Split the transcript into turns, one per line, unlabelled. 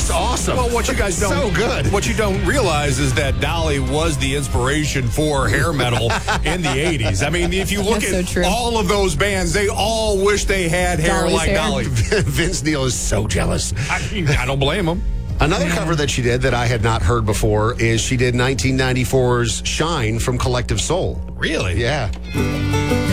just awesome.
Well, what you guys don't
so good.
What you don't realize is that Dolly was the inspiration for hair metal in the 80s. I mean, if you look
That's
at
so true.
all of those bands, they all wish they had hair
Dolly's
like
hair.
Dolly.
Vince Neil is so jealous.
I mean, I don't blame them.
Another cover that she did that I had not heard before is she did 1994's Shine from Collective Soul.
Really?
Yeah.